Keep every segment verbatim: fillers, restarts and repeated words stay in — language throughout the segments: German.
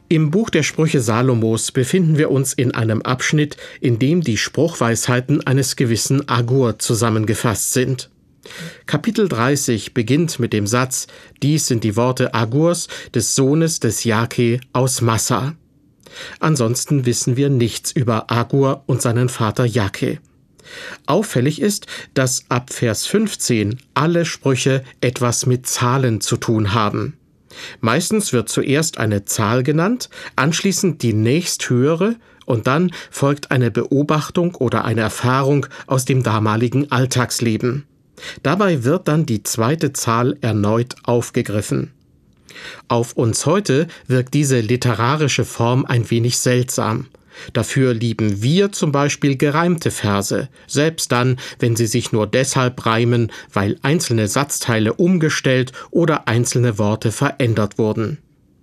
Im Buch der Sprüche Salomos befinden wir uns in einem Abschnitt, in dem die Spruchweisheiten eines gewissen Agur zusammengefasst sind. Kapitel dreißig beginnt mit dem Satz: Dies sind die Worte Agurs, des Sohnes des Jake aus Massa. Ansonsten wissen wir nichts über Agur und seinen Vater Jake. Auffällig ist, dass ab Vers fünfzehn alle Sprüche etwas mit Zahlen zu tun haben. Meistens wird zuerst eine Zahl genannt, anschließend die nächsthöhere und dann folgt eine Beobachtung oder eine Erfahrung aus dem damaligen Alltagsleben. Dabei wird dann die zweite Zahl erneut aufgegriffen. Auf uns heute wirkt diese literarische Form ein wenig seltsam. Dafür lieben wir zum Beispiel gereimte Verse, selbst dann, wenn sie sich nur deshalb reimen, weil einzelne Satzteile umgestellt oder einzelne Worte verändert wurden.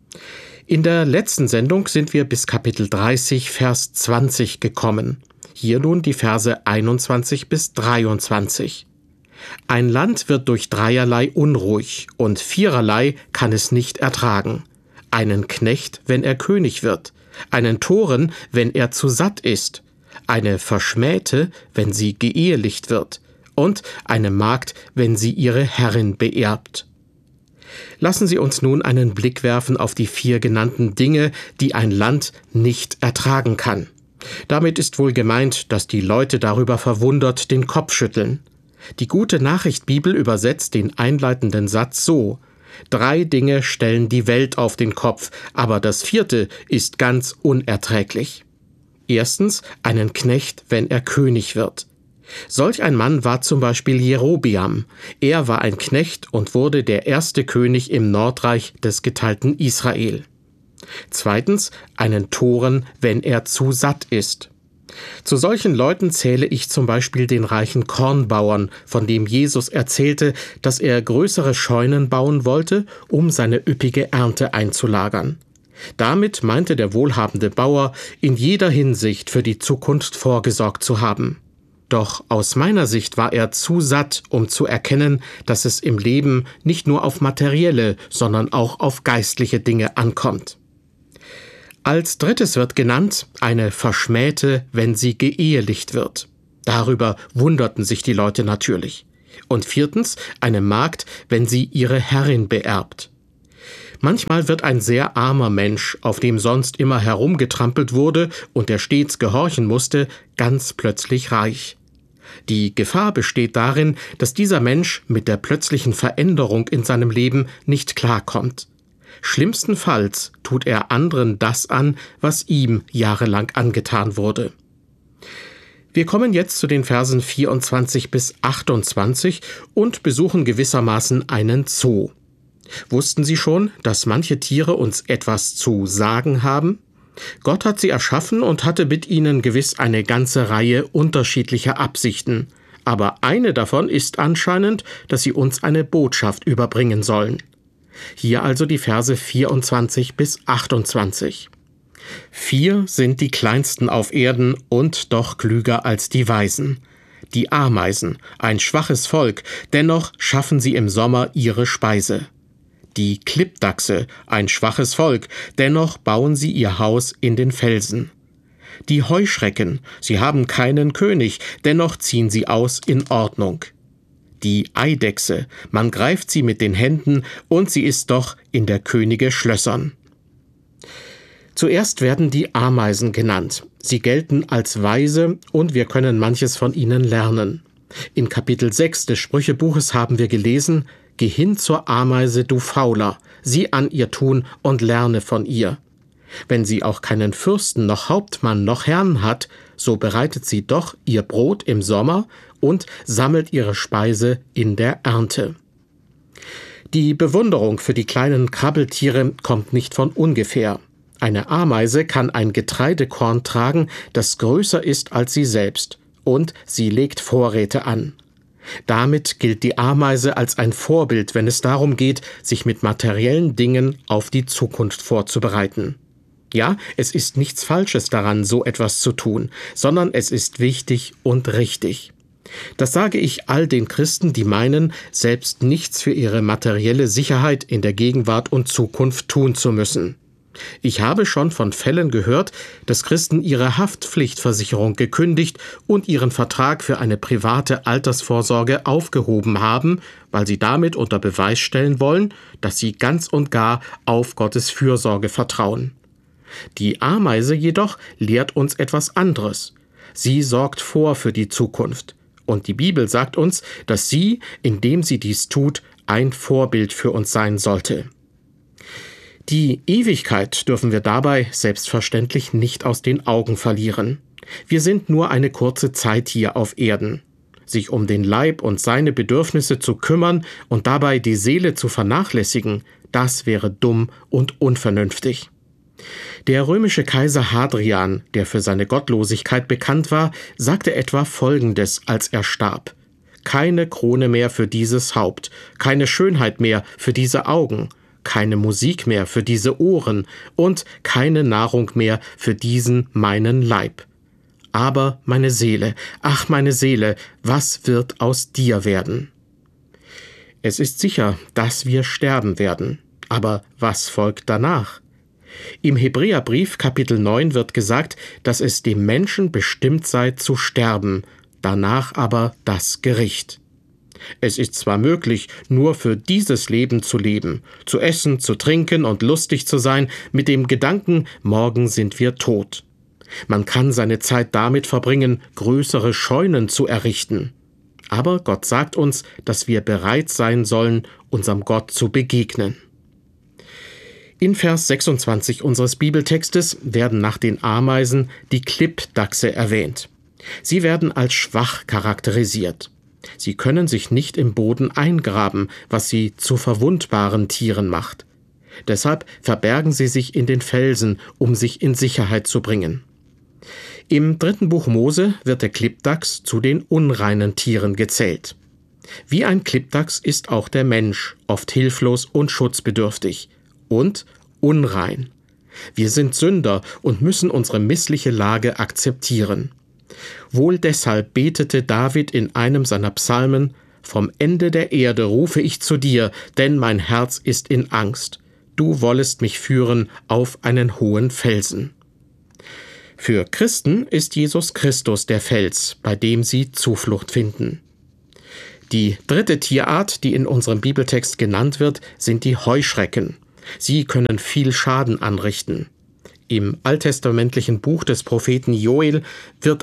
In der letzten Sendung sind wir bis Kapitel dreißig, Vers zwanzig gekommen. Hier nun die Verse einundzwanzig bis dreiundzwanzig. Ein Land wird durch dreierlei unruhig, und viererlei kann es nicht ertragen. Einen Knecht, wenn er König wird, einen Toren, wenn er zu satt ist, eine Verschmähte, wenn sie geehelicht wird, und eine Magd, wenn sie ihre Herrin beerbt. Lassen Sie uns nun einen Blick werfen auf die vier genannten Dinge, die ein Land nicht ertragen kann. Damit ist wohl gemeint, dass die Leute darüber verwundert den Kopf schütteln. Die Gute Nachricht Bibel übersetzt den einleitenden Satz so: Drei Dinge stellen die Welt auf den Kopf, aber das vierte ist ganz unerträglich. Erstens, einen Knecht, wenn er König wird. Solch ein Mann war zum Beispiel Jerobeam. Er war ein Knecht und wurde der erste König im Nordreich des geteilten Israel. Zweitens, einen Toren, wenn er zu satt ist. Zu solchen Leuten zähle ich zum Beispiel den reichen Kornbauern, von dem Jesus erzählte, dass er größere Scheunen bauen wollte, um seine üppige Ernte einzulagern. Damit meinte der wohlhabende Bauer, in jeder Hinsicht für die Zukunft vorgesorgt zu haben. Doch aus meiner Sicht war er zu satt, um zu erkennen, dass es im Leben nicht nur auf materielle, sondern auch auf geistliche Dinge ankommt. Als drittes wird genannt eine Verschmähte, wenn sie geehelicht wird. Darüber wunderten sich die Leute natürlich. Und viertens eine Magd, wenn sie ihre Herrin beerbt. Manchmal wird ein sehr armer Mensch, auf dem sonst immer herumgetrampelt wurde und der stets gehorchen musste, ganz plötzlich reich. Die Gefahr besteht darin, dass dieser Mensch mit der plötzlichen Veränderung in seinem Leben nicht klarkommt. Schlimmstenfalls tut er anderen das an, was ihm jahrelang angetan wurde. Wir kommen jetzt zu den Versen vierundzwanzig bis achtundzwanzig und besuchen gewissermaßen einen Zoo. Wussten Sie schon, dass manche Tiere uns etwas zu sagen haben? Gott hat sie erschaffen und hatte mit ihnen gewiss eine ganze Reihe unterschiedlicher Absichten. Aber eine davon ist anscheinend, dass sie uns eine Botschaft überbringen sollen. Hier also die Verse vierundzwanzig bis achtundzwanzig. Vier sind die kleinsten auf Erden und doch klüger als die Weisen. Die Ameisen, ein schwaches Volk, dennoch schaffen sie im Sommer ihre Speise. Die Klippdachse, ein schwaches Volk, dennoch bauen sie ihr Haus in den Felsen. Die Heuschrecken, sie haben keinen König, dennoch ziehen sie aus in Ordnung. Die Eidechse, man greift sie mit den Händen und sie ist doch in der Könige Schlössern. Zuerst werden die Ameisen genannt. Sie gelten als weise und wir können manches von ihnen lernen. In Kapitel sechs des Sprüchebuches haben wir gelesen: Geh hin zur Ameise, du Fauler, sieh an ihr Tun und lerne von ihr. Wenn sie auch keinen Fürsten noch Hauptmann noch Herrn hat, so bereitet sie doch ihr Brot im Sommer und sammelt ihre Speise in der Ernte. Die Bewunderung für die kleinen Krabbeltiere kommt nicht von ungefähr. Eine Ameise kann ein Getreidekorn tragen, das größer ist als sie selbst, und sie legt Vorräte an. Damit gilt die Ameise als ein Vorbild, wenn es darum geht, sich mit materiellen Dingen auf die Zukunft vorzubereiten. Ja, es ist nichts Falsches daran, so etwas zu tun, sondern es ist wichtig und richtig. Das sage ich all den Christen, die meinen, selbst nichts für ihre materielle Sicherheit in der Gegenwart und Zukunft tun zu müssen. Ich habe schon von Fällen gehört, dass Christen ihre Haftpflichtversicherung gekündigt und ihren Vertrag für eine private Altersvorsorge aufgehoben haben, weil sie damit unter Beweis stellen wollen, dass sie ganz und gar auf Gottes Fürsorge vertrauen. Die Ameise jedoch lehrt uns etwas anderes. Sie sorgt vor für die Zukunft. Und die Bibel sagt uns, dass sie, indem sie dies tut, ein Vorbild für uns sein sollte. Die Ewigkeit dürfen wir dabei selbstverständlich nicht aus den Augen verlieren. Wir sind nur eine kurze Zeit hier auf Erden. Sich um den Leib und seine Bedürfnisse zu kümmern und dabei die Seele zu vernachlässigen, das wäre dumm und unvernünftig. Der römische Kaiser Hadrian, der für seine Gottlosigkeit bekannt war, sagte etwa Folgendes, als er starb: Keine Krone mehr für dieses Haupt, keine Schönheit mehr für diese Augen, keine Musik mehr für diese Ohren und keine Nahrung mehr für diesen meinen Leib. Aber meine Seele, ach meine Seele, was wird aus dir werden? Es ist sicher, dass wir sterben werden. Aber was folgt danach? Im Hebräerbrief Kapitel neun wird gesagt, dass es dem Menschen bestimmt sei zu sterben, danach aber das Gericht. Es ist zwar möglich, nur für dieses Leben zu leben, zu essen, zu trinken und lustig zu sein, mit dem Gedanken, morgen sind wir tot. Man kann seine Zeit damit verbringen, größere Scheunen zu errichten. Aber Gott sagt uns, dass wir bereit sein sollen, unserem Gott zu begegnen. In Vers sechsundzwanzig unseres Bibeltextes werden nach den Ameisen die Klippdachse erwähnt. Sie werden als schwach charakterisiert. Sie können sich nicht im Boden eingraben, was sie zu verwundbaren Tieren macht. Deshalb verbergen sie sich in den Felsen, um sich in Sicherheit zu bringen. Im dritten Buch Mose wird der Klippdachs zu den unreinen Tieren gezählt. Wie ein Klippdachs ist auch der Mensch, oft hilflos und schutzbedürftig und unrein. Wir sind Sünder und müssen unsere missliche Lage akzeptieren. Wohl deshalb betete David in einem seiner Psalmen: Vom Ende der Erde rufe ich zu dir, denn mein Herz ist in Angst. Du wollest mich führen auf einen hohen Felsen. Für Christen ist Jesus Christus der Fels, bei dem sie Zuflucht finden. Die dritte Tierart, die in unserem Bibeltext genannt wird, sind die Heuschrecken. Sie können viel Schaden anrichten. Im alttestamentlichen Buch des Propheten Joel wird